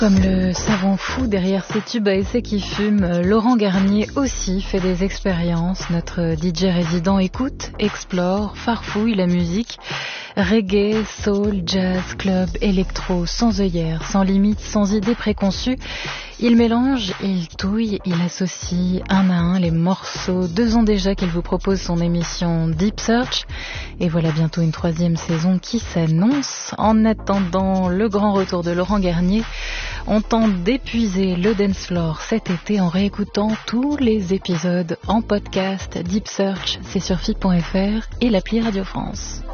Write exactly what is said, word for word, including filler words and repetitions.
Comme le savant fou derrière ses tubes à essai qui fument, Laurent Garnier aussi fait des expériences. Notre D J résident écoute, explore, farfouille la musique. Reggae, soul, jazz, club, électro, sans œillères, sans limites, sans idées préconçues. Il mélange, il touille, il associe un à un les morceaux. Deux ans déjà qu'il vous propose son émission Deep Search. Et voilà bientôt une troisième saison qui s'annonce. En attendant le grand retour de Laurent Garnier, on tente d'épuiser le dance floor cet été en réécoutant tous les épisodes en podcast. Deep Search, c'est sur F I P point F R et l'appli Radio France.